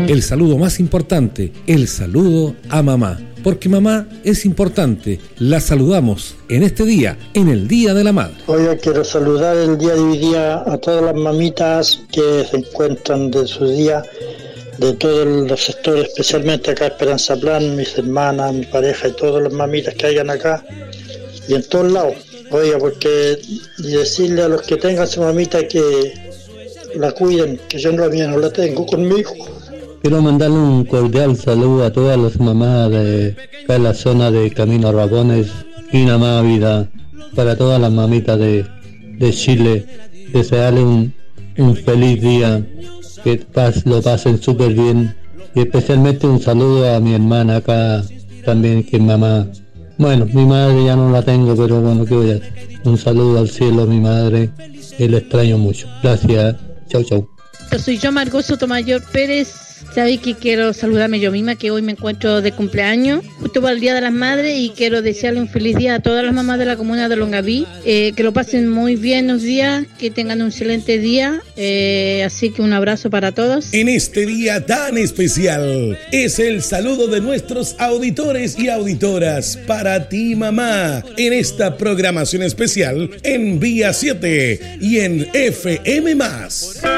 El saludo más importante, el saludo a mamá. Porque mamá es importante, la saludamos en este día, en el Día de la Madre. Hoy quiero saludar el día de hoy día a todas las mamitas que se encuentran de su día, de todos los sectores, especialmente acá Esperanza Plan, mis hermanas, mi pareja y todas las mamitas que hayan acá y en todos lados. Oiga, porque decirle a los que tengan su mamita que la cuiden, que yo la mía no la tengo conmigo. Quiero mandarle un cordial saludo a todas las mamás de acá en la zona de Camino a Rabones y Namávida, para todas las mamitas de Chile. Desearle un feliz día, que lo pasen súper bien, y especialmente un saludo a mi hermana acá también, que es mamá. Bueno, mi madre ya no la tengo, pero bueno, ¿qué voy a hacer? Un saludo al cielo a mi madre, y la extraño mucho. Gracias, chau chau. Yo soy yo, Margot Sotomayor Pérez. Sabéis que quiero saludarme yo misma, que hoy me encuentro de cumpleaños, justo para el Día de las Madres, y quiero desearle un feliz día a todas las mamás de la comuna de Longaví, que lo pasen muy bien los días, que tengan un excelente día, así que un abrazo para todos. En este día tan especial, es el saludo de nuestros auditores y auditoras para ti, mamá, en esta programación especial en Vía 7 y en FM+.